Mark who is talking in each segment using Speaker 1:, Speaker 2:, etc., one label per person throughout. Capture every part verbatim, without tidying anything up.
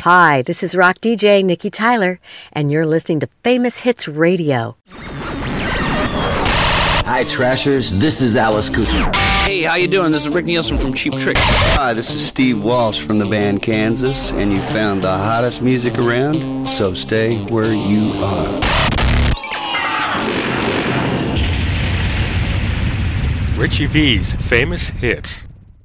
Speaker 1: Hi, this is rock D J Nikki Tyler, and you're listening to Famous Hits Radio.
Speaker 2: Hi, Trashers. This is Alice Cooper.
Speaker 3: Hey, how you doing? This is Rick Nielsen from Cheap Trick.
Speaker 4: Hi, this is Steve Walsh from the band Kansas, and you found the hottest music around, so stay where you are.
Speaker 5: Richie V's Famous Hits.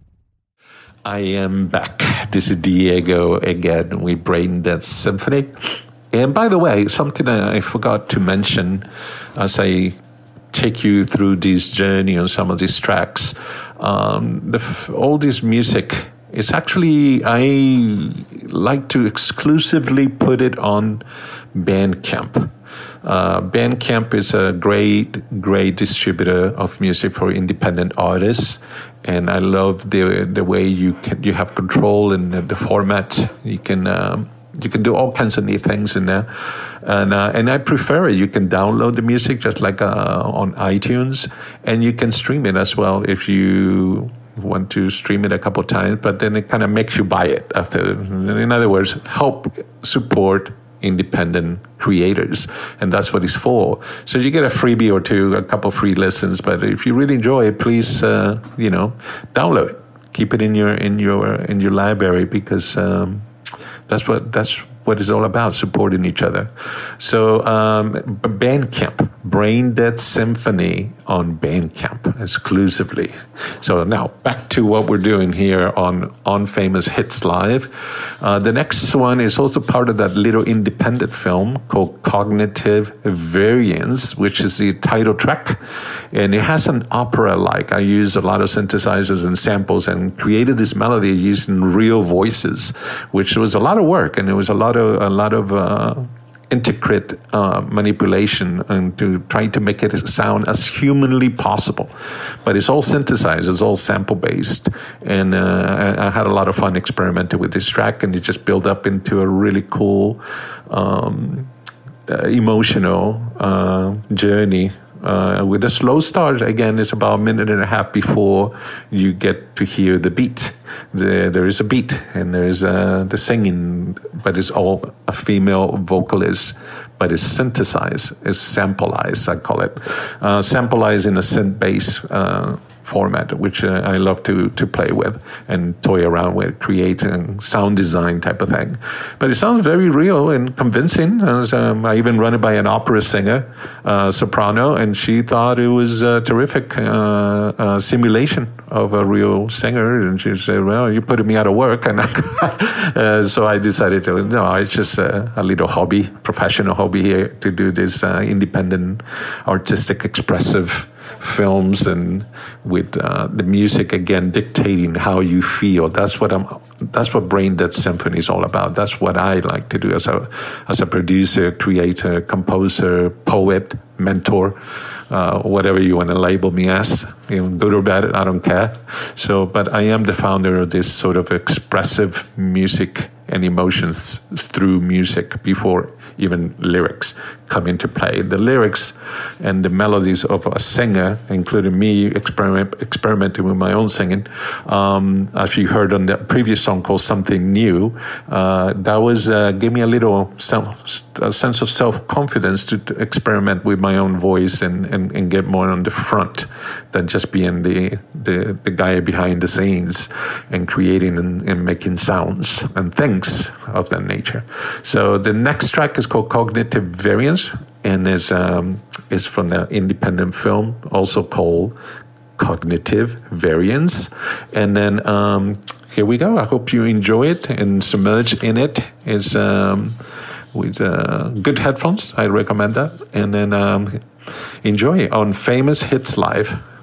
Speaker 6: I am back. This is Diego again with Brain Dead Symphony. And by the way, something I forgot to mention as I take you through this journey on some of these tracks. Um, the, all this music is actually, I like to exclusively put it on Bandcamp. Uh, Bandcamp is a great, great distributor of music for independent artists, and I love the the way you can you have control in the, the format. You can um, you can do all kinds of neat things in there, and uh, and I prefer it. You can download the music just like uh, on iTunes, and you can stream it as well if you want to stream it a couple of times. But then it kind of makes you buy it after. In other words, help support independent creators, and that's what it's for. So you get a freebie or two, a couple free listens, but if you really enjoy it, please uh, you know download it, keep it in your in your in your library, because um, that's what that's what it's all about, supporting each other. So um, Bandcamp, Brain Dead Symphony on Bandcamp exclusively. So now back to what we're doing here on, on Famous Hits Live. Uh, the next one is also part of that little independent film called Cognitive Variance, which is the title track. And it has an opera-like. I use a lot of synthesizers and samples and created this melody using real voices, which was a lot of work, and it was a lot of a lot of uh, intricate uh, manipulation and to try to make it sound as humanly possible. But it's all synthesized, it's all sample-based, and uh, I, I had a lot of fun experimenting with this track, and it just built up into a really cool, um, uh, emotional uh, journey. Uh, with a slow start, again, it's about a minute and a half before you get to hear the beat. The, there is a beat, and there is uh, the singing, but it's all a female vocalist, but it's synthesized, it's sampleized, I call it. Uh, sampleized in a synth bass uh, format, which uh, I love to to play with and toy around with, create a sound design type of thing. But it sounds very real and convincing. As, um, I even run it by an opera singer, uh, soprano, and she thought it was a terrific uh, uh, simulation of a real singer. And she said, well, you're putting me out of work. And uh, so I decided to, no, it's just a, a little hobby, professional hobby here to do this uh, independent, artistic, expressive films, and with uh, the music again dictating how you feel. That's what I'm. That's what Brain Dead Symphony is all about. That's what I like to do as a as a producer, creator, composer, poet, mentor, uh, whatever you want to label me as. You know, good or bad, I don't care. So, but I am the founder of this sort of expressive music and emotions through music before even lyrics come into play. The lyrics and the melodies of a singer, including me experiment, experimenting with my own singing, um, as you heard on the previous song called Something New, uh, that was uh, gave me a little self, a sense of self-confidence to, to experiment with my own voice and, and, and get more on the front than just being the, the, the guy behind the scenes and creating and, and making sounds and things of that nature. So the next track is called Cognitive Variance, and is um, is from the independent film, also called Cognitive Variance. And then um, here we go. I hope you enjoy it and submerge in it. It's um, with uh, good headphones. I recommend that. And then um, enjoy on Famous Hits Live.